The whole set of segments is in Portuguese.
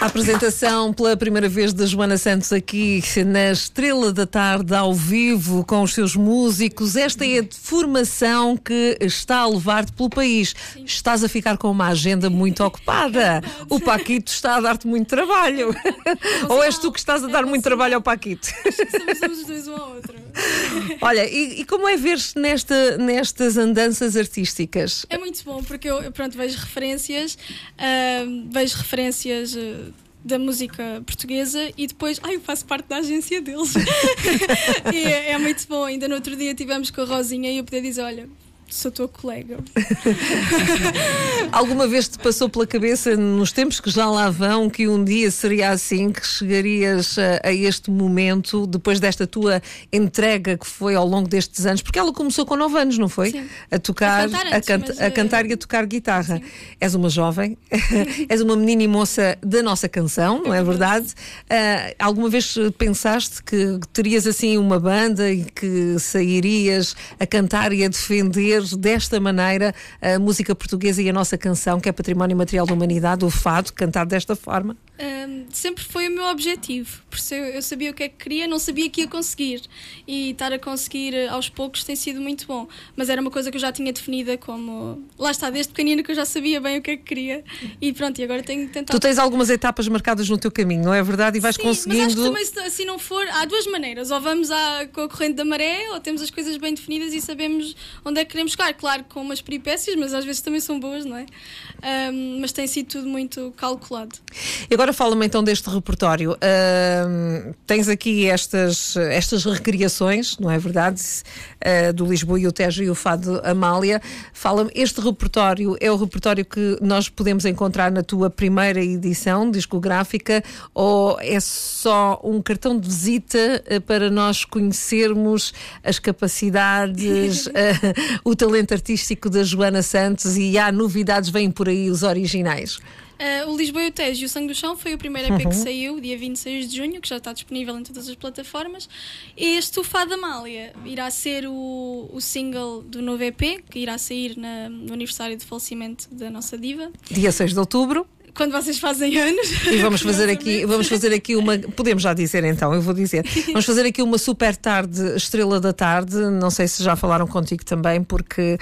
A apresentação pela primeira vez da Joana Santos aqui na Estrela da Tarde, ao vivo, com os seus músicos. Esta é a formação que está a levar-te pelo país. Sim. Estás a ficar com uma agenda muito ocupada. O Paquito está a dar-te muito trabalho. Ou és tu que estás a dar muito trabalho ao Paquito? Somos os dois um ao outro. Olha, e como é ver-se nestas andanças artísticas? É muito bom, porque eu vejo referências, da música portuguesa e depois, eu faço parte da agência deles. E é muito bom. Ainda no outro dia estivemos com a Rosinha e eu podia dizer, olha, sou tua colega. Alguma vez te passou pela cabeça, nos tempos que já lá vão, que um dia seria assim, que chegarias a este momento, depois desta tua entrega que foi ao longo destes anos? Porque ela começou com 9 anos, não foi? Sim. A tocar, a cantar e a tocar guitarra. Sim. És uma jovem, és uma menina e moça da nossa canção, não é verdade? Alguma vez pensaste que terias assim uma banda e que sairias a cantar e a defender desta maneira a música portuguesa e a nossa canção, que é património material da humanidade, o fado, cantar desta forma? Sempre foi o meu objetivo, porque eu sabia o que é que queria, não sabia que ia conseguir, e estar a conseguir aos poucos tem sido muito bom, mas era uma coisa que eu já tinha definida como, lá está, desde pequenina que eu já sabia bem o que é que queria, e pronto, e agora tenho tentado. Tu tens algumas etapas marcadas no teu caminho, não é verdade? E vais conseguindo. Mas acho que também, se não for, há duas maneiras, ou vamos com a corrente da maré, ou temos as coisas bem definidas e sabemos onde é que queremos chegar, claro, com umas peripécias, mas às vezes também são boas, não é? Mas tem sido tudo muito calculado. E agora fala-me então deste repertório. Tens aqui estas recriações, não é verdade? Do Lisboa e o Tejo e o Fado Amália. Fala-me, este repertório é o repertório que nós podemos encontrar na tua primeira edição discográfica, ou é só um cartão de visita para nós conhecermos as capacidades, o talento artístico da Joana Santos, e há novidades, vêm por aí os originais? O Lisboa e o Tejo e o Sangue do Chão foi o primeiro EP que saiu, dia 26 de junho, que já está disponível em todas as plataformas. Este, o Fado Amália, irá ser o single do novo EP, que irá sair no aniversário de falecimento da nossa diva. Dia 6 de outubro. Quando vocês fazem anos. E vamos fazer aqui uma. Podemos já dizer então, eu vou dizer. Vamos fazer aqui uma super tarde, Estrela da Tarde. Não sei se já falaram contigo também, porque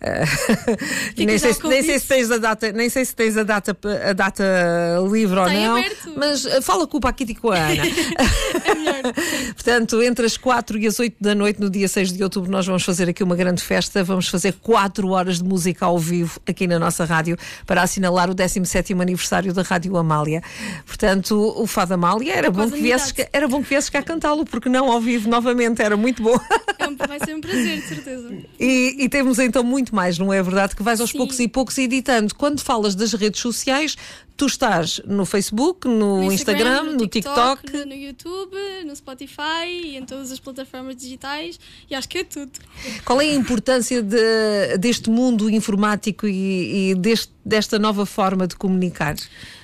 nem sei se tens a data livre ou não. Aberto. Mas fala com o Paquito e com a Ana. É melhor. Portanto, entre as 4 e as 8 da noite, no dia 6 de outubro, nós vamos fazer aqui uma grande festa. Vamos fazer 4 horas de música ao vivo aqui na nossa rádio para assinalar o 17º aniversário da Rádio Amália. Portanto, o Fado Amália, era bom que viesses cá cantá-lo, porque não ao vivo novamente, era muito bom. Vai ser um prazer, de certeza. E temos então muito mais, não é verdade? Que vais aos Sim. poucos editando. Quando falas das redes sociais, tu estás no Facebook, no Instagram, no TikTok, no YouTube, no Spotify e em todas as plataformas digitais, e acho que é tudo. Qual é a importância deste mundo informático e desta nova forma de comunicar?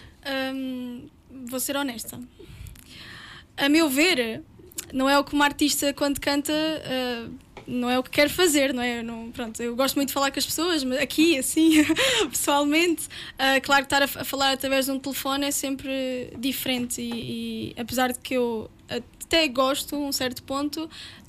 Vou ser honesta. A meu ver, não é o que uma artista, quando canta, não é o que quer fazer, não é? Pronto, eu gosto muito de falar com as pessoas, mas aqui, assim, pessoalmente, claro que estar a falar através de um telefone é sempre diferente, e apesar de que eu até gosto a um certo ponto,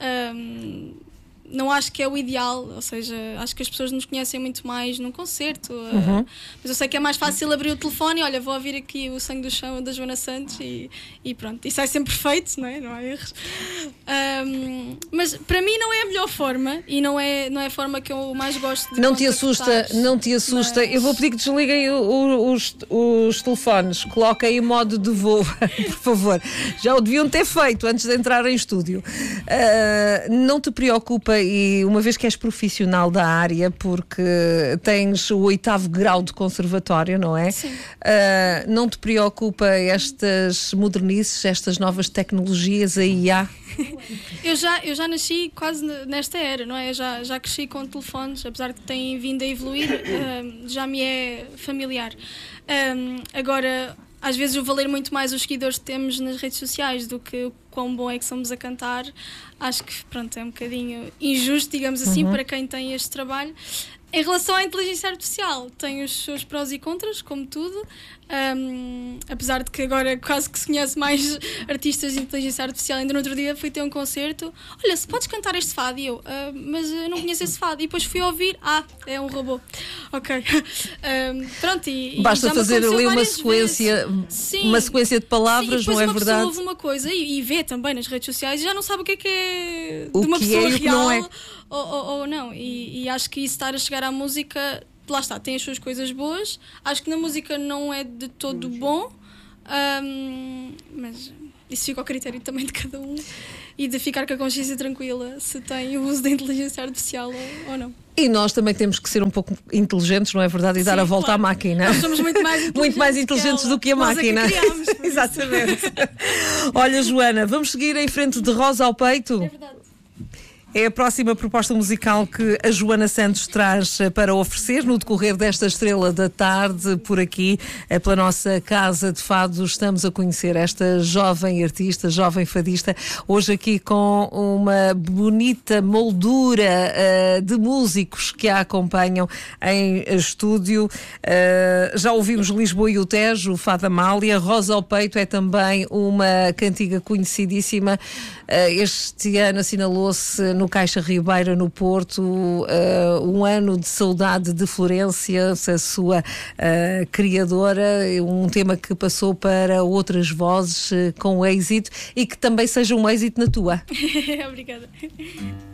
não acho que é o ideal, ou seja, acho que as pessoas nos conhecem muito mais num concerto, mas eu sei que é mais fácil abrir o telefone e olha, vou ouvir aqui o Sangue do Chão da Joana Santos e pronto, e sai sempre perfeito, não é? Não há erros. Mas para mim não é a melhor forma e não é a forma que eu mais gosto de Não te assusta? Mas... Eu vou pedir que desliguem os telefones, coloquem em modo de voo, por favor. Já o deviam ter feito antes de entrar em estúdio. Não te preocupa, e uma vez que és profissional da área, porque tens o 8º grau de conservatório, não é? Sim. Não te preocupa estas modernices, estas novas tecnologias, a IA? Eu já nasci quase nesta era, não é? Já cresci com telefones, apesar de terem vindo a evoluir, já me é familiar. Agora, às vezes, o valer muito mais os seguidores que temos nas redes sociais do que quão bom é que somos a cantar. Acho que, pronto, é um bocadinho injusto, digamos assim, para quem tem este trabalho. Em relação à inteligência artificial, tem os seus prós e contras, como tudo. Apesar de que agora quase que se conhece mais artistas de inteligência artificial. Ainda no outro dia fui ter um concerto. Olha, se podes cantar este fado? E eu, mas eu não conheço esse fado. E depois fui ouvir, é um robô. Ok. Pronto, basta fazer ali uma sequência de palavras, não é verdade? Uma pessoa ouve uma coisa e vê também nas redes sociais e já não sabe o que é de uma pessoa real, não é. Ou não. E acho que isso estar a chegar à música, lá está, tem as suas coisas boas. Acho que na música não é de todo bom, mas isso fica ao critério também de cada um e de ficar com a consciência tranquila se tem o uso da inteligência artificial ou não. E nós também temos que ser um pouco inteligentes, não é verdade? E dar a volta à máquina. Nós somos muito mais inteligentes do que a máquina. Nós é que criamos, exatamente. Olha, Joana, vamos seguir em frente de Rosa ao Peito? É verdade. É a próxima proposta musical que a Joana Santos traz para oferecer no decorrer desta Estrela da Tarde, por aqui, pela nossa Casa de Fado. Estamos a conhecer esta jovem artista, jovem fadista, hoje aqui com uma bonita moldura de músicos que a acompanham em estúdio. Já ouvimos Lisboa e o Tejo, o Fado Amália. Rosa ao Peito é também uma cantiga conhecidíssima. Este ano assinalou-se no Caixa Ribeira, no Porto, um ano de saudade de Florência, a sua criadora, um tema que passou para outras vozes com êxito e que também seja um êxito na tua. Obrigada.